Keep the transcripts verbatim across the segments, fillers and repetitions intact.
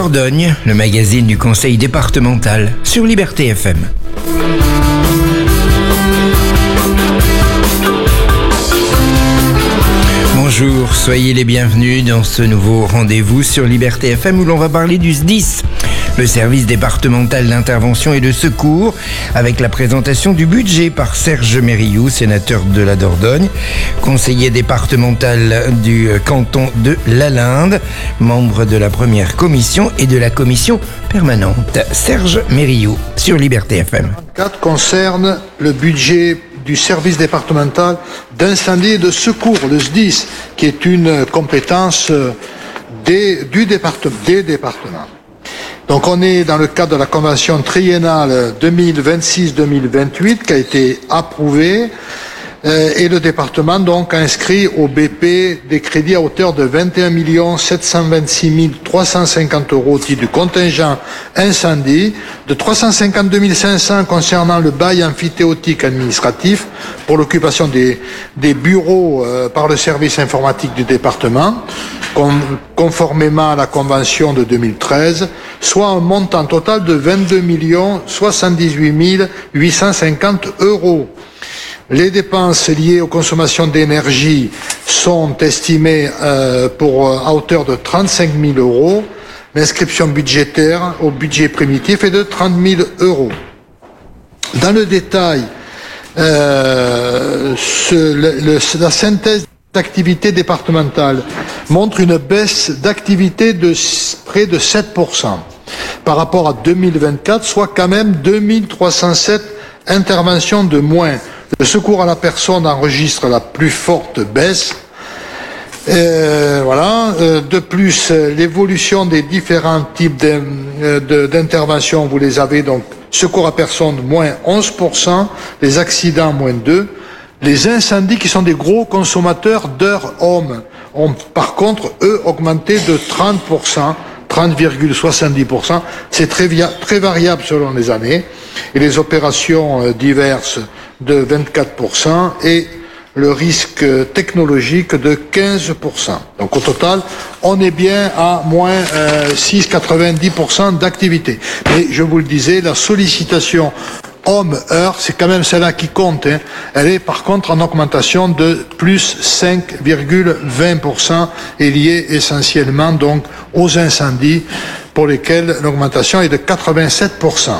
Dordogne, le magazine du conseil départemental sur Liberté F M. Bonjour, soyez les bienvenus dans ce nouveau rendez-vous sur Liberté F M où l'on va parler du S D I S, le service départemental d'intervention et de secours, avec la présentation du budget par Serge Mériou, sénateur de la Dordogne, conseiller départemental du canton de Lalande, membre de la première commission et de la commission permanente. Serge Mériou sur Liberté F M. quatre concerne le budget du service départemental d'incendie et de secours, le S D I S, qui est une compétence des, du département, des départements. Donc on est dans le cadre de la convention triennale deux mille vingt-six deux mille vingt-huit qui a été approuvée euh, et le département donc a inscrit au B P des crédits à hauteur de vingt et un millions sept cent vingt-six mille trois cent cinquante euros au titre du contingent incendie, de trois cent cinquante-deux mille cinq cents concernant le bail amphithéotique administratif pour l'occupation des, des bureaux euh, par le service informatique du département, conformément à la convention de deux mille treize, soit un montant total de vingt-deux millions soixante-dix-huit mille huit cent cinquante euros. Les dépenses liées aux consommations d'énergie sont estimées euh, pour, à hauteur de trente-cinq mille euros. L'inscription budgétaire au budget primitif est de trente mille euros. Dans le détail, euh, ce, le, le, la synthèse d'activité départementale montre une baisse d'activité de près de sept pour cent par rapport à deux mille vingt-quatre, soit quand même deux mille trois cent sept interventions de moins. Le secours à la personne enregistre la plus forte baisse. Euh, voilà. Euh, de plus, l'évolution des différents types d'interventions, vous les avez donc, secours à personne, moins onze pour cent, les accidents, moins deux pour cent. Les incendies, qui sont des gros consommateurs d'heures hommes, ont par contre, eux, augmenté de trente pour cent, trente virgule soixante-dix pour cent. C'est très, très variable selon les années. Et les opérations euh, diverses de vingt-quatre pour cent et le risque technologique de quinze pour cent. Donc au total, on est bien à moins euh, six virgule quatre-vingt-dix pour cent d'activité. Mais je vous le disais, la sollicitation homme-heure, c'est quand même celle-là qui compte. Hein. Elle est par contre en augmentation de plus cinq virgule vingt pour cent et liée essentiellement donc aux incendies pour lesquels l'augmentation est de quatre-vingt-sept pour cent.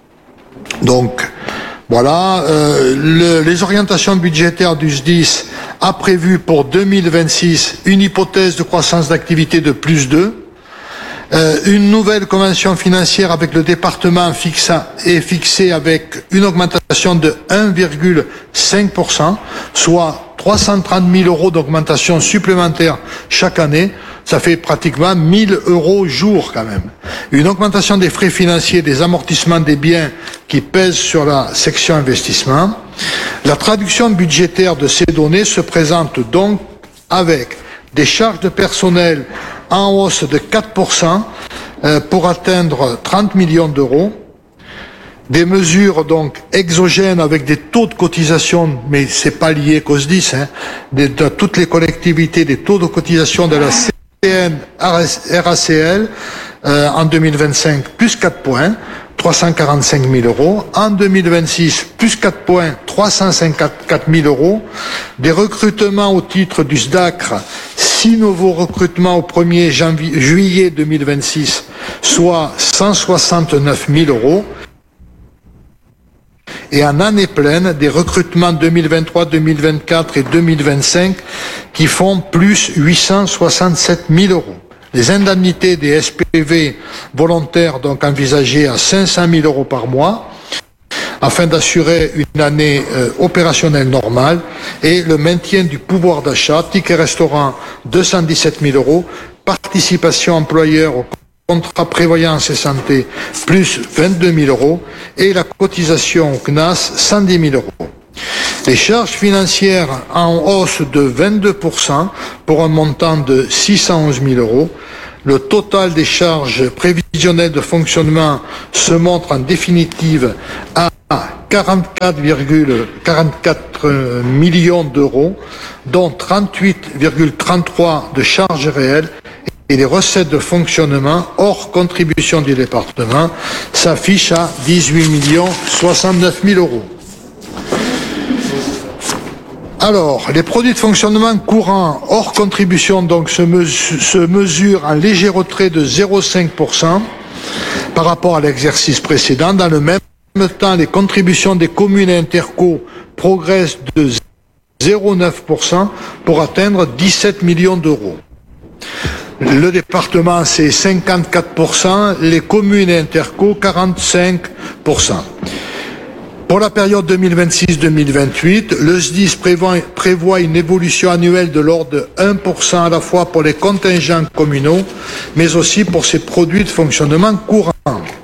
Donc voilà, euh, le, les orientations budgétaires du S D I S a prévu pour deux mille vingt-six une hypothèse de croissance d'activité de plus deux. Euh, une nouvelle convention financière avec le département fixa, est fixée avec une augmentation de un virgule cinq pour cent, soit trois cent trente mille euros d'augmentation supplémentaire chaque année. Ça fait pratiquement mille euros jour quand même. Une augmentation des frais financiers, des amortissements des biens qui pèsent sur la section investissement. La traduction budgétaire de ces données se présente donc avec des charges de personnel en hausse de quatre pour cent euh, pour atteindre trente millions d'euros. Des mesures donc exogènes avec des taux de cotisation, mais c'est pas lié qu'au S D I S, hein, de, de toutes les collectivités, des taux de cotisation de la C N R A C L euh, en deux mille vingt-cinq plus quatre points, trois cent quarante-cinq mille euros. En deux mille vingt-six, plus quatre points, trois cent cinquante-quatre mille euros. Des recrutements au titre du S D A C R, six nouveaux recrutements au premier juillet deux mille vingt-six, soit cent soixante-neuf mille euros. Et en année pleine, des recrutements deux mille vingt-trois, deux mille vingt-quatre et deux mille vingt-cinq qui font plus huit cent soixante-sept mille euros. Les indemnités des S P V volontaires donc envisagées à cinq cent mille euros par mois afin d'assurer une année euh, opérationnelle normale et le maintien du pouvoir d'achat, ticket restaurant deux cent dix-sept mille euros, participation employeur au contrat prévoyance et santé plus vingt-deux mille euros et la cotisation au C N A S cent dix mille euros. Les charges financières en hausse de vingt-deux pour cent pour un montant de six cent onze mille euros. Le total des charges prévisionnelles de fonctionnement se montre en définitive à quarante-quatre virgule quarante-quatre millions d'euros, dont trente-huit virgule trente-trois de charges réelles et les recettes de fonctionnement hors contribution du département s'affichent à dix-huit millions soixante-neuf mille euros. Alors, les produits de fonctionnement courants hors contribution donc se, mesu- se mesurent en léger retrait de zéro virgule cinq pour cent par rapport à l'exercice précédent. Dans le même temps, les contributions des communes et interco progressent de zéro virgule neuf pour cent pour atteindre dix-sept millions d'euros. Le département, c'est cinquante-quatre pour cent, les communes et interco, quarante-cinq pour cent. Pour la période deux mille vingt-six deux mille vingt-huit, le S D I S prévoit, prévoit une évolution annuelle de l'ordre de un pour cent à la fois pour les contingents communaux, mais aussi pour ses produits de fonctionnement courants.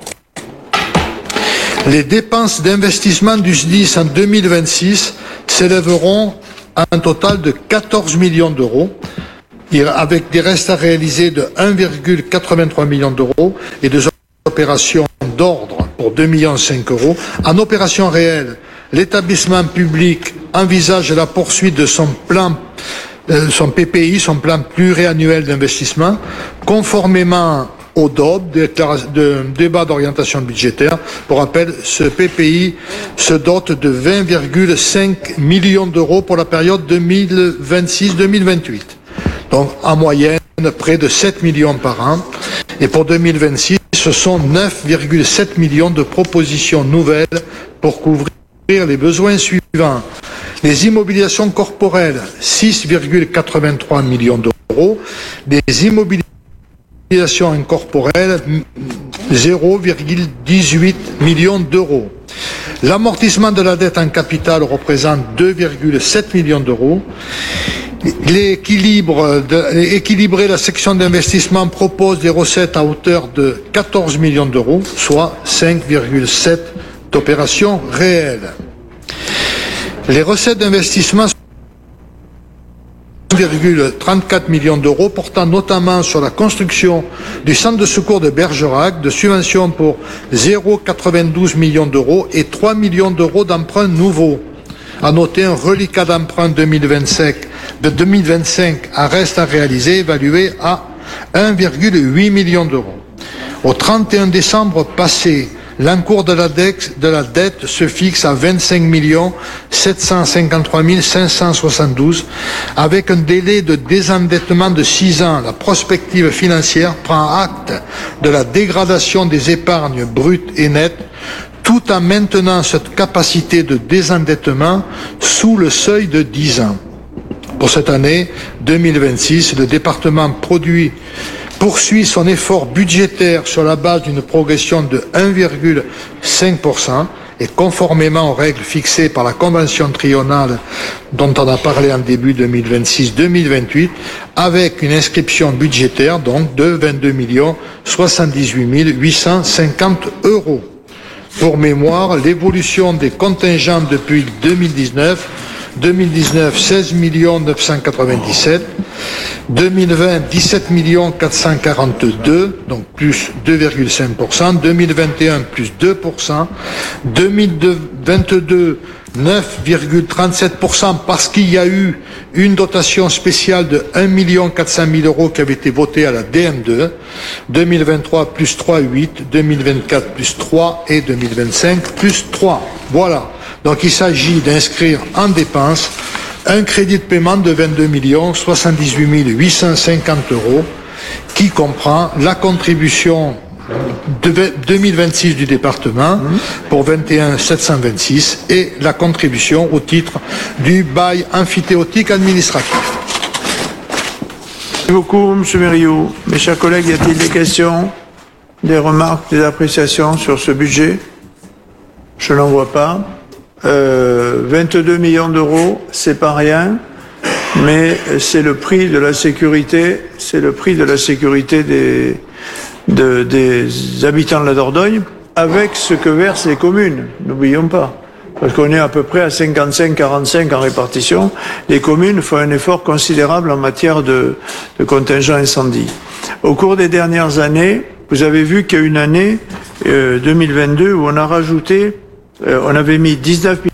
Les dépenses d'investissement du S D I S en deux mille vingt-six s'élèveront à un total de quatorze millions d'euros, avec des restes à réaliser de un virgule quatre-vingt-trois millions d'euros et des opérations d'ordre pour deux virgule cinq millions d'euros. En opération réelle, l'établissement public envisage la poursuite de son plan, euh, son P P I, son plan pluriannuel d'investissement, conformément au D O B, de débat d'orientation budgétaire. Pour rappel, ce P P I se dote de vingt virgule cinq millions d'euros pour la période deux mille vingt-six deux mille vingt-huit. Donc, en moyenne, près de sept millions par an. Et pour deux mille vingt-six, ce sont neuf virgule sept millions de propositions nouvelles pour couvrir les besoins suivants. Les immobilisations corporelles, six virgule quatre-vingt-trois millions d'euros. Les immobilisations incorporelles, zéro virgule dix-huit millions d'euros. L'amortissement de la dette en capital représente deux virgule sept millions d'euros. L'équilibre de, équilibrer la section d'investissement propose des recettes à hauteur de quatorze millions d'euros, soit cinq virgule sept d'opérations réelles. Les recettes d'investissement sont un virgule trente-quatre millions d'euros, portant notamment sur la construction du centre de secours de Bergerac, de subventions pour zéro virgule quatre-vingt-douze millions d'euros et trois millions d'euros d'emprunts nouveaux. À noter un reliquat d'emprunt deux mille vingt-cinq, de deux mille vingt-cinq à reste à réaliser, évalué à un virgule huit million d'euros. Au trente et un décembre passé, l'encours de la dette, de la dette se fixe à vingt-cinq millions sept cent cinquante-trois mille cinq cent soixante-douze, avec un délai de désendettement de six ans. La prospective financière prend acte de la dégradation des épargnes brutes et nettes, tout en maintenant cette capacité de désendettement sous le seuil de dix ans. Pour cette année deux mille vingt-six, le département produit, poursuit son effort budgétaire sur la base d'une progression de un virgule cinq pour cent et conformément aux règles fixées par la convention triennale dont on a parlé en début deux mille vingt-six deux mille vingt-huit, avec une inscription budgétaire donc de vingt-deux millions soixante-dix-huit mille huit cent cinquante euros. Pour mémoire, l'évolution des contingents depuis deux mille dix-neuf, deux mille dix-neuf, seize millions neuf cent quatre-vingt-dix-sept, deux mille vingt, dix-sept millions quatre cent quarante-deux, donc plus deux virgule cinq pour cent, deux mille vingt et un, plus deux pour cent, deux mille vingt-deux, neuf virgule trente-sept pour cent parce qu'il y a eu une dotation spéciale de un million quatre cent mille euros qui avait été votée à la D M deux, deux mille vingt-trois plus trois virgule huit, deux mille vingt-quatre plus trois et deux mille vingt-cinq plus trois. Voilà. Donc il s'agit d'inscrire en dépenses un crédit de paiement de vingt-deux millions soixante-dix-huit mille huit cent cinquante euros qui comprend la contribution de deux mille vingt-six du département pour vingt et un mille sept cent vingt-six et la contribution au titre du bail amphithéotique administratif. Merci beaucoup, M. Mériou. Mes chers collègues, y a-t-il des questions, des remarques, des appréciations sur ce budget? Je n'en vois pas. Euh, vingt-deux millions d'euros, c'est pas rien, mais c'est le prix de la sécurité, c'est le prix de la sécurité des, de, des habitants de la Dordogne, avec ce que versent les communes, n'oublions pas. Parce qu'on est à peu près à cinquante-cinq quarante-cinq en répartition. Les communes font un effort considérable en matière de, de contingent incendie. Au cours des dernières années, vous avez vu qu'il y a une année, euh, deux mille vingt-deux, où on a rajouté, euh, on avait mis dix-neuf